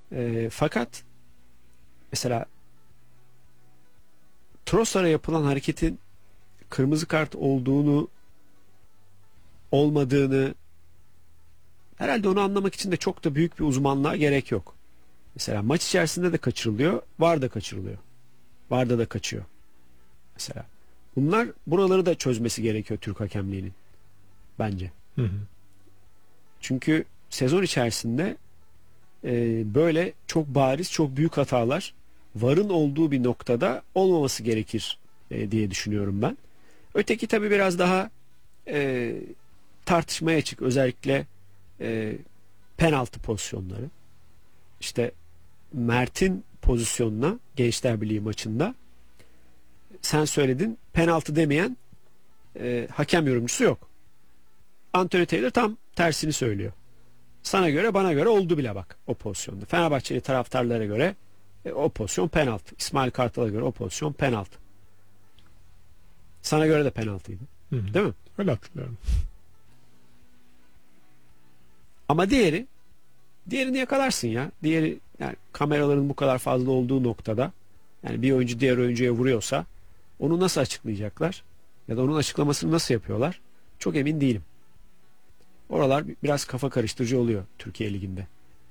Fakat mesela Trossard'a yapılan hareketin kırmızı kart olduğunu, olmadığını, herhalde onu anlamak için de çok da büyük bir uzmanlığa gerek yok. Mesela maç içerisinde de kaçırılıyor, VAR da kaçırılıyor. VAR'da da kaçıyor. Mesela buraları da çözmesi gerekiyor Türk hakemliğinin bence. Hı hı. Çünkü sezon içerisinde böyle çok bariz, çok büyük hatalar VAR'ın olduğu bir noktada olmaması gerekir diye düşünüyorum ben. Öteki tabii biraz daha tartışmaya açık. Özellikle penaltı pozisyonları. İşte Mert'in pozisyonuna Gençler Birliği maçında sen söyledin, penaltı demeyen hakem yorumcusu yok. Anthony Taylor tam tersini söylüyor. Sana göre, bana göre oldu bile bak o pozisyonda. Fenerbahçeli taraftarlara göre o pozisyon penaltı. İsmail Kartal'a göre o pozisyon penaltı. Sana göre de penaltıydı. Hı hı. Değil mi? Öyle hatırlıyorum. Ama diğerini yakalarsın ya. Diğeri, yani kameraların bu kadar fazla olduğu noktada, yani bir oyuncu diğer oyuncuya vuruyorsa onu nasıl açıklayacaklar? Ya da onun açıklamasını nasıl yapıyorlar? Çok emin değilim. Oralar biraz kafa karıştırıcı oluyor Türkiye Ligi'nde.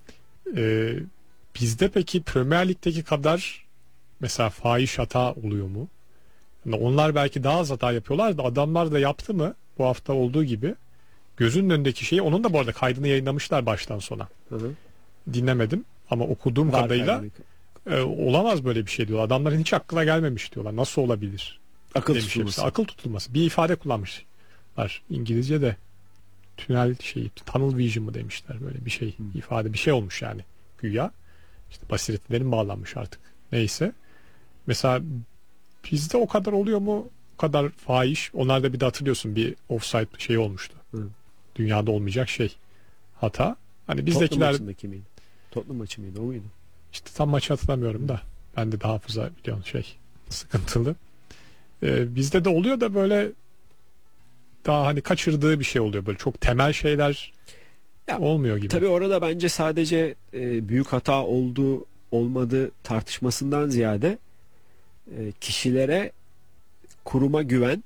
Bizde peki Premier Lig'deki kadar mesela fahiş hata oluyor mu? Yani onlar belki daha az hata yapıyorlar da adamlar da yaptı mı bu hafta olduğu gibi? Gözünün önündeki şeyi, onun da bu arada kaydını yayınlamışlar baştan sona. Hı hı. Dinlemedim ama okuduğum Var kadarıyla olamaz böyle bir şey diyorlar. Adamların hiç aklına gelmemiş diyorlar. Nasıl olabilir? Akıl Demiş tutulması. hepsi. Akıl tutulması. Bir ifade kullanmışlar. İngilizce'de tünel şeyi, tunnel vision mı demişler, böyle bir şey, ifade bir şey olmuş yani güya. İşte basiretlerin bağlanmış artık. Neyse. Mesela bizde o kadar oluyor mu? O kadar fahiş. Onlarda bir de hatırlıyorsun, bir offside şey olmuştu. Hı. Dünyada olmayacak şey. Hata. Hani Tottenham bizdekiler maçındaki miydi? Tottenham maçı mıydı? O muydu? işte tam maçı hatırlamıyorum da. Bende de hafıza biliyorsun şey sıkıntılı. Bizde de oluyor da böyle daha hani kaçırdığı bir şey oluyor. Böyle çok temel şeyler Ya, olmuyor gibi. tabii orada bence sadece büyük hata oldu olmadı tartışmasından ziyade kişilere, kuruma güven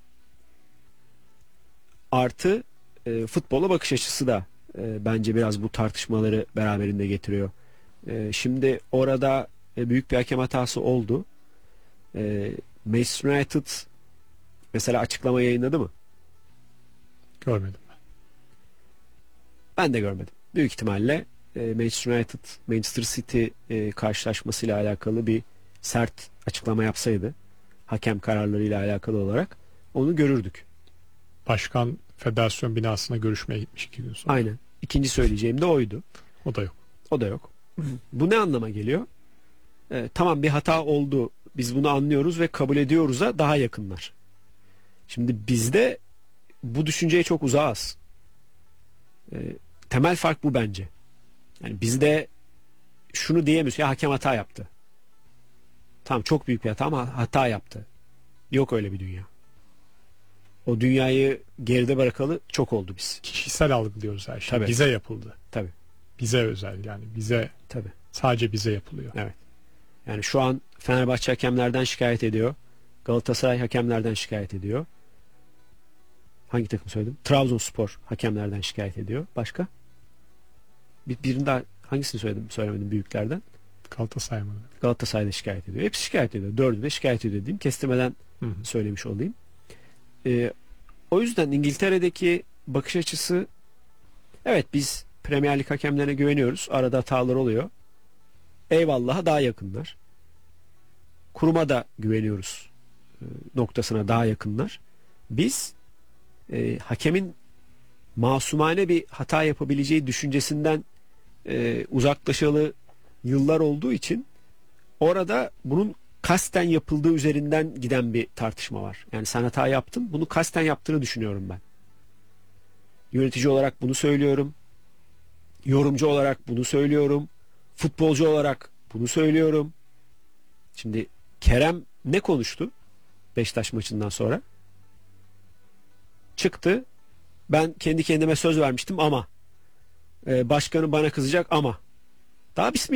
artı futbola bakış açısı da bence biraz bu tartışmaları beraberinde getiriyor. Şimdi orada büyük bir hakem hatası oldu. Manchester United mesela açıklama yayınladı mı? Görmedim ben. Ben de görmedim. Büyük ihtimalle Manchester United Manchester City karşılaşmasıyla alakalı bir sert açıklama yapsaydı, hakem kararlarıyla alakalı olarak, onu görürdük. Başkan federasyon binasına görüşmeye gitmiş 2 gün sonra. Aynen. İkinci söyleyeceğim de oydu. O da yok. O da yok. Bu ne anlama geliyor? Tamam, bir hata oldu, biz bunu anlıyoruz ve kabul ediyoruz'a daha yakınlar. Şimdi bizde bu düşünceye çok uzağız. Temel fark bu bence. Yani bizde şunu diyemiyoruz ya, hakem hata yaptı. Tamam, çok büyük bir hata ama hata yaptı. Yok öyle bir dünya. O dünyayı geride bırakalı çok oldu biz. Kişisel algılıyoruz her şey. Tabii. Bize yapıldı. Tabii. Bize özel yani. Bize, Tabii. sadece bize yapılıyor. Evet. Yani şu an Fenerbahçe hakemlerden şikayet ediyor. Galatasaray hakemlerden şikayet ediyor. Hangi takım söyledim? Trabzonspor hakemlerden şikayet ediyor. Başka? Birini daha, hangisini söylemedim büyüklerden? Galatasaray mı? Galatasaray'da şikayet ediyor. Hepsi şikayet ediyor. Dördü de şikayet ediyor diyeyim. Kestirmeden Hı hı. söylemiş olayım. O yüzden İngiltere'deki bakış açısı, evet biz Premier Lig hakemlerine güveniyoruz. Arada hatalar oluyor. Eyvallah'a daha yakınlar. Kuruma da güveniyoruz noktasına daha yakınlar. Biz hakemin masumane bir hata yapabileceği düşüncesinden uzaklaşalı yıllar olduğu için orada bunun kasten yapıldığı üzerinden giden bir tartışma var. Yani sen hata yaptın, bunu kasten yaptığını düşünüyorum ben. Yönetici olarak bunu söylüyorum. Yorumcu olarak bunu söylüyorum. Futbolcu olarak bunu söylüyorum. Şimdi Kerem ne konuştu Beşiktaş maçından sonra? Çıktı. Ben kendi kendime söz vermiştim ama başkanım bana kızacak ama daha